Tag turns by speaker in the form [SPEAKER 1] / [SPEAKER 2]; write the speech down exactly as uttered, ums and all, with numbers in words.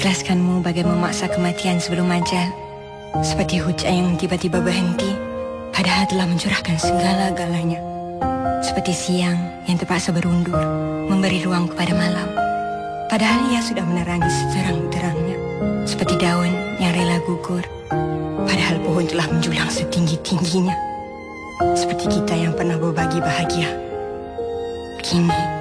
[SPEAKER 1] Ikhlaskanmu bagai memaksa kematian sebelum ajal, seperti hujan yang tiba-tiba berhenti, padahal telah mencurahkan segala-galanya. Seperti siang yang terpaksa berundur, memberi ruang kepada malam, padahal ia sudah menerangi seterang-terangnya. Seperti daun yang rela gugur, padahal pohon telah menjulang setinggi-tingginya. Seperti kita yang pernah berbagi bahagia, kini